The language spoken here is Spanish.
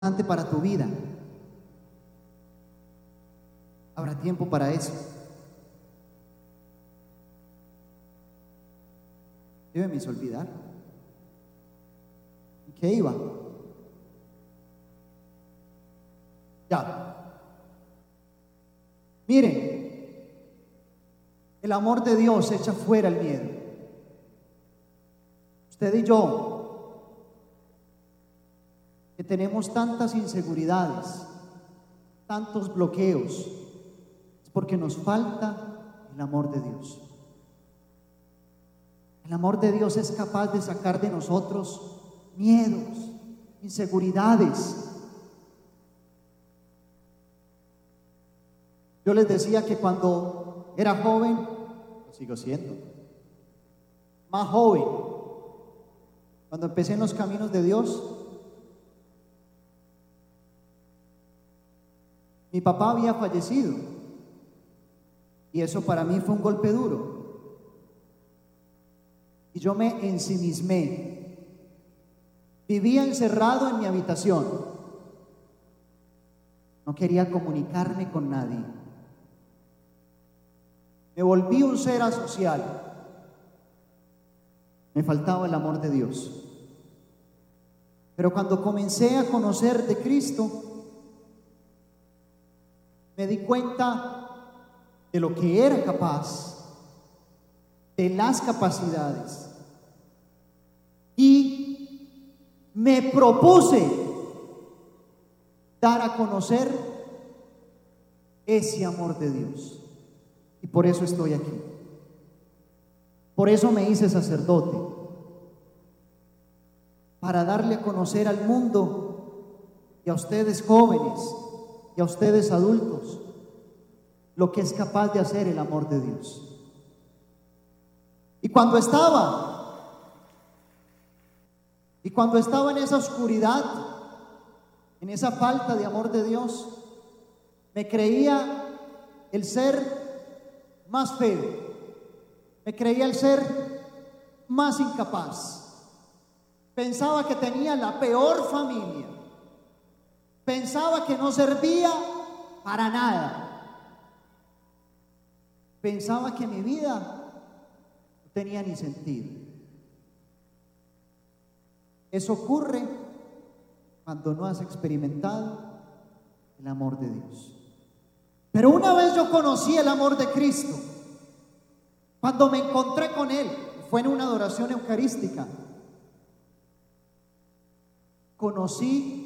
importante para tu vida. Habrá tiempo para eso. Yo me hizo olvidar. ¿En qué iba? Ya. Miren, el amor de Dios echa fuera el miedo. Usted y yo, que tenemos tantas inseguridades, tantos bloqueos, es porque nos falta el amor de Dios. El amor de Dios es capaz de sacar de nosotros miedos, inseguridades. Yo les decía que cuando era joven, lo sigo siendo, más joven, cuando empecé en los caminos de Dios, mi papá había fallecido y eso para mí fue un golpe duro. Y yo me ensimismé, vivía encerrado en mi habitación, no quería comunicarme con nadie, me volví un ser asocial, me faltaba el amor de Dios. Pero cuando comencé a conocer de Cristo, me di cuenta de lo que era capaz, de las capacidades, y me propuse dar a conocer ese amor de Dios. Y por eso estoy aquí. Por eso me hice sacerdote, para darle a conocer al mundo y a ustedes jóvenes y a ustedes adultos lo que es capaz de hacer el amor de Dios. Y cuando estaba en esa oscuridad, en esa falta de amor de Dios, me creía el ser más feo, me creía el ser más incapaz, pensaba que tenía la peor familia, pensaba que no servía para nada, pensaba que mi vida no tenía ni sentido. Eso ocurre cuando no has experimentado el amor de Dios. Pero una vez yo conocí el amor de Cristo, cuando me encontré con Él, fue en una adoración eucarística, conocí